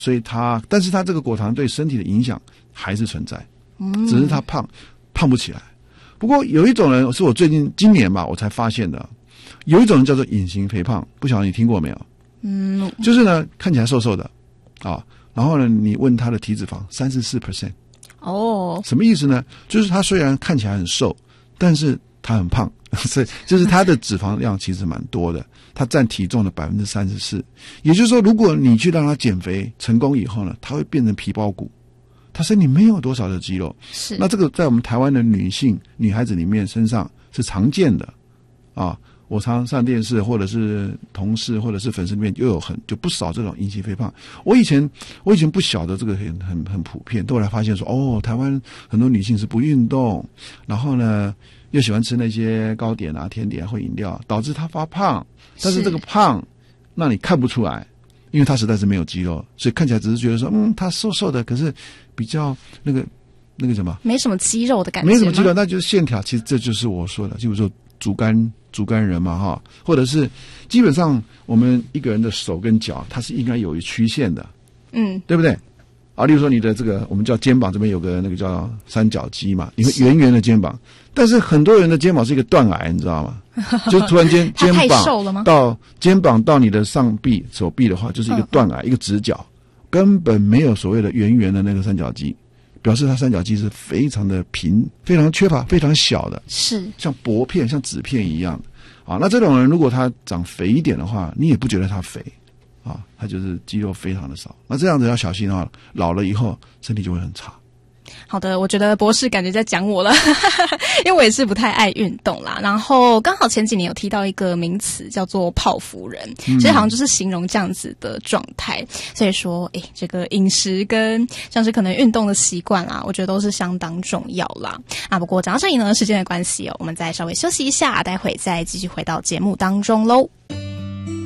所以但是它这个果糖对身体的影响还是存在，只是它胖不起来。不过有一种人是我今年吧我才发现的，有一种人叫做隐形肥胖，不晓得你听过没有？就是呢看起来瘦瘦的啊，然后呢你问他的体脂肪34%。什么意思呢？就是他虽然看起来很瘦，但是他很胖，所以就是他的脂肪量其实蛮多的，他占体重的34%。也就是说，如果你去让他减肥成功以后呢，他会变成皮包骨，他身体没有多少的肌肉。 是，那这个在我们台湾的女孩子里面身上是常见的啊。我常常上电视，或者是同事，或者是粉丝里面就不少这种隐形肥胖。我以前不晓得这个很普遍，后来发现说台湾很多女性是不运动，然后呢又喜欢吃那些糕点啊、甜点或饮料，导致她发胖。但是这个胖让你看不出来，因为她实在是没有肌肉，所以看起来只是觉得说她瘦瘦的，可是比较那个什么， 没什么肌肉的感觉， 没什么肌肉，那就是线条。其实这就是我说的，就是说竹竿人嘛哈，或者是基本上我们一个人的手跟脚，它是应该有曲线的，对不对？啊，例如说你的这个我们叫肩膀这边有个那个叫三角肌嘛，你会圆圆的肩膀，但是很多人的肩膀是一个断崖，你知道吗？就突然间肩膀到你的上臂手臂的话，就是一个断崖，一个直角，根本没有所谓的圆圆的那个三角肌。表示它三角肌是非常的平，非常缺乏，非常小的， 是像薄片、像纸片一样啊。那这种人如果他长肥一点的话，你也不觉得他肥啊，他就是肌肉非常的少。那这样子要小心的话，老了以后身体就会很差。 好的，我觉得博士感觉在讲我了因为我也是不太爱运动啦，然后刚好前几年有提到一个名词叫做泡芙人，所以好像就是形容这样子的状态。所以说这个饮食跟像是可能运动的习惯啦，我觉得都是相当重要啦。不过讲到这里呢，时间的关系我们再稍微休息一下，待会再继续回到节目当中咯。